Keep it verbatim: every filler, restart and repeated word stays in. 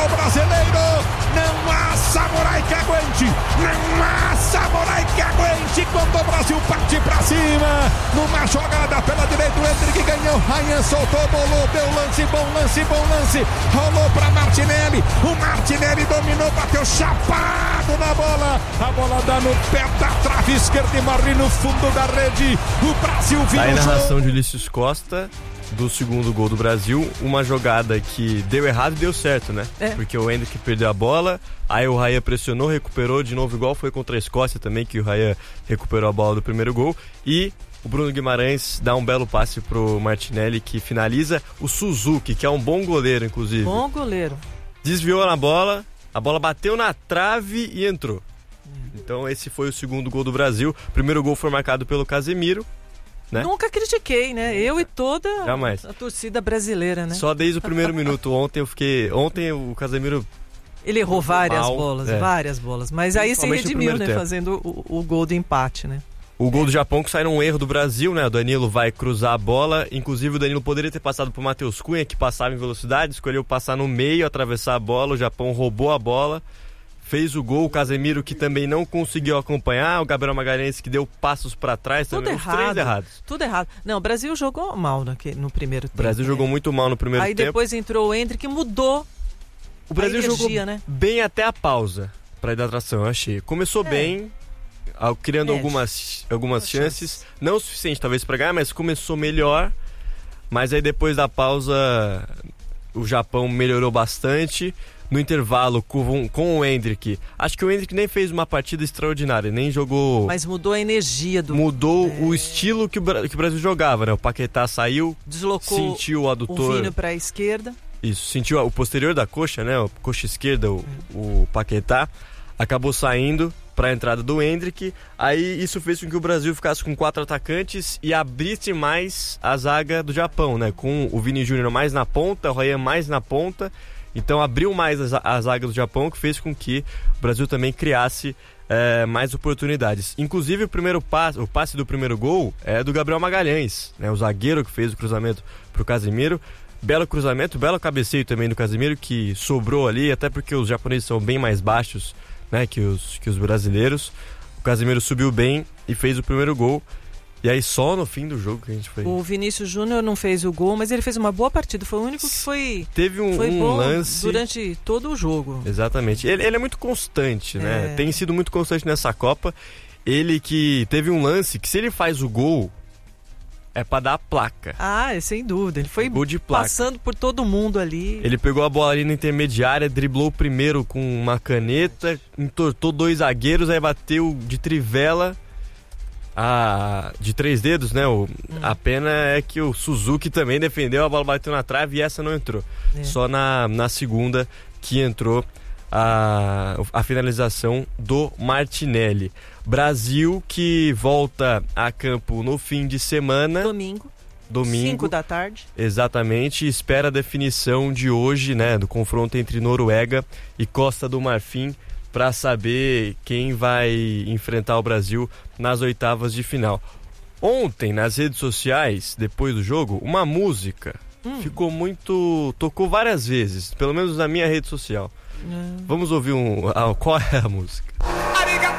futebol brasileiro. Não há samurai que aguente, não há samurai que aguente quando o Brasil parte pra cima. Numa jogada pela direita, o Endrick ganhou, Ryan soltou, bolou, deu lance, bom lance, bom lance. Rolou pra Martinelli, o Martinelli dominou, bateu chapado na bola. A bola dá no pé da trave esquerda e morre no fundo da rede. O Brasil vira aí o na jogo. narração de Ulisses Costa do segundo gol do Brasil, uma jogada que deu errado e deu certo, né? É. Porque o Endrick perdeu a bola, aí o Raya pressionou, recuperou de novo, igual foi contra a Escócia também, que o Raya recuperou a bola do primeiro gol, e o Bruno Guimarães dá um belo passe pro Martinelli, que finaliza. O Suzuki, que é um bom goleiro, inclusive, Bom goleiro. desviou na bola, a bola bateu na trave e entrou. Então esse foi o segundo gol do Brasil. O primeiro gol foi marcado pelo Casemiro, né? Nunca critiquei, né? Eu e toda Jamais. a torcida brasileira, né? Só desde o primeiro minuto. Ontem eu fiquei. Ontem o Casemiro. Ele errou várias Mal, bolas, é. várias bolas. Mas aí se Principalmente no redimiu, primeiro né? tempo. Fazendo o, o gol do empate, né? O gol do Japão que sai num erro do Brasil, né? O Danilo vai cruzar a bola. Inclusive o Danilo poderia ter passado pro Matheus Cunha, que passava em velocidade. Escolheu passar no meio, atravessar a bola. O Japão roubou a bola. Fez o gol, o Casemiro que também não conseguiu acompanhar, o Gabriel Magalhães que deu passos para trás, Tudo também os errado. três errados. Tudo errado. Não, o Brasil jogou mal no, no primeiro tempo. O Brasil né? jogou muito mal no primeiro Aí tempo. depois entrou o Endrick, mudou O Brasil a energia, jogou né? bem até a pausa para hidratação, eu achei. Começou É. bem, ao- criando Médio. algumas, algumas Algumas chances, chances. não o suficiente talvez para ganhar, mas começou melhor. Mas aí depois da pausa, o Japão melhorou bastante. No intervalo com, com o Endrick, acho que o Endrick nem fez uma partida extraordinária, nem jogou... Mas mudou a energia do... Mudou É. o estilo que o, Bra- que o Brasil jogava, né? O Paquetá saiu, Deslocou sentiu o o adutor... Vini para a esquerda. Isso, sentiu o posterior da coxa, né? O coxa esquerda, o, o Paquetá, acabou saindo para a entrada do Endrick. Aí isso fez com que o Brasil ficasse com quatro atacantes e abrisse mais a zaga do Japão, né? Com o Vini Júnior mais na ponta, o Ryan mais na ponta. Então abriu mais a, za- a zaga do Japão, que fez com que o Brasil também criasse é, mais oportunidades. Inclusive o primeiro passe, o passe do primeiro gol é do Gabriel Magalhães, né? O zagueiro que fez o cruzamento pro Casemiro. Belo cruzamento, belo cabeceio também do Casemiro, que sobrou ali, até porque os japoneses são bem mais baixos, né, que os, que os brasileiros. O Casemiro subiu bem e fez o primeiro gol. E aí só no fim do jogo que a gente foi... O Vinícius Júnior não fez o gol, mas ele fez uma boa partida. Foi o único que foi, Teve um, foi um bom lance... durante todo o jogo. Exatamente. Ele, ele é muito constante, né? É. Tem sido muito constante nessa Copa. Ele que teve um lance que se ele faz o gol, é pra dar a placa. Ah, é, sem dúvida. Ele foi Gol de placa. passando por todo mundo ali. Ele pegou a bola ali na intermediária, driblou o primeiro com uma caneta, entortou dois zagueiros, aí bateu de trivela, a, de três dedos, né? O, Hum. A pena é que o Suzuki também defendeu, a bola bateu na trave e essa não entrou. É. Só na, na segunda que entrou a, a finalização do Martinelli. Brasil que volta a campo no fim de semana, Domingo, domingo. cinco da tarde. Exatamente, espera a definição de hoje, né, do confronto entre Noruega e Costa do Marfim, para saber quem vai enfrentar o Brasil nas oitavas de final. Ontem, nas redes sociais, depois do jogo, uma música Hum. ficou muito... tocou várias vezes, pelo menos na minha rede social. Hum. Vamos ouvir um... ah, qual é a música?